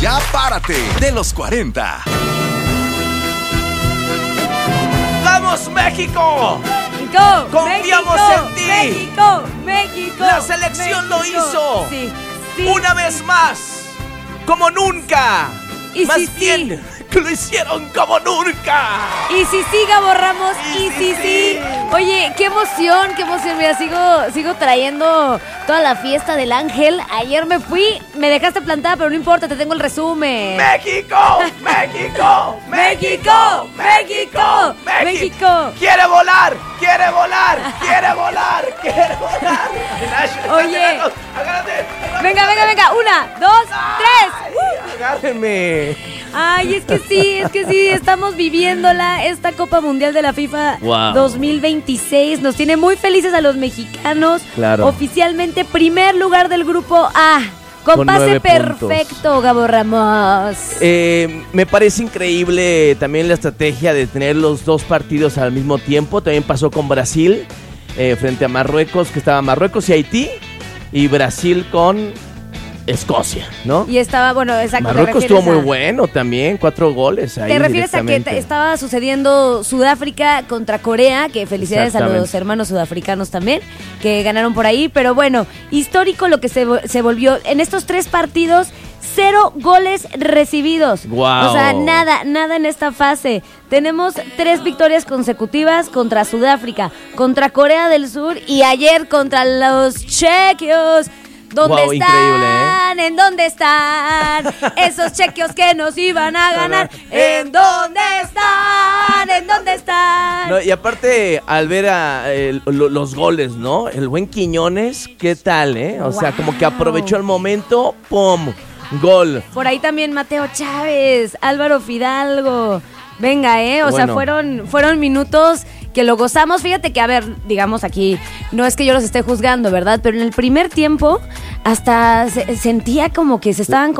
Ya párate de los 40. ¡Vamos, México! ¡México! ¡Confiamos en ti! ¡México! ¡México! La selección lo hizo. Sí. Una vez más. Como nunca. Y más sí, bien, que lo hicieron como nunca. Y sí, Gabo Ramos. Y sí. sí. Oye, qué emoción. Mira, sigo trayendo toda la fiesta del ángel. Ayer me fui, me dejaste plantada, pero no importa, te tengo el resumen. ¡México! ¡México! ¡México! ¡México! ¡México! ¡Quiere volar! ¡Quiere volar! ¡Quiere volar! ¡Quiere volar! Oye. ¡Agárrate! Venga. 1, 2, 3. ¡Agárrenme! Ay, es que sí, estamos viviéndola, esta Copa Mundial de la FIFA 2026. Nos tiene muy felices a los mexicanos. Claro. Oficialmente primer lugar del grupo A. Con pase perfecto, Gabo Ramos. Me parece increíble también la estrategia de tener los dos partidos al mismo tiempo. También pasó con Brasil frente a Marruecos, que estaba Marruecos y Haití, y Brasil con Escocia, ¿no? Y estaba, bueno, exacto. Marruecos estuvo muy bueno también, 4 goles ahí. ¿Te refieres a que estaba sucediendo Sudáfrica contra Corea? Que felicidades a los hermanos sudafricanos también, que ganaron por ahí. Pero bueno, histórico lo que se volvió. En estos 3 partidos, 0 goles recibidos. Wow. O sea, nada en esta fase. Tenemos 3 victorias consecutivas contra Sudáfrica, contra Corea del Sur y ayer contra los chequios. ¿Dónde están? Increíble, ¿En dónde están? Esos chequios que nos iban a ganar. ¿En dónde están? ¿En dónde están? No, y aparte, al ver los goles, ¿no? El buen Quiñones, ¿qué tal, O sea, como que aprovechó el momento, ¡pum! Gol. Por ahí también Mateo Chávez, Álvaro Fidalgo. Venga, O sea, fueron minutos que lo gozamos. Fíjate que, a ver, digamos aquí, no es que yo los esté juzgando, ¿verdad? Pero en el primer tiempo hasta sentía como que se estaban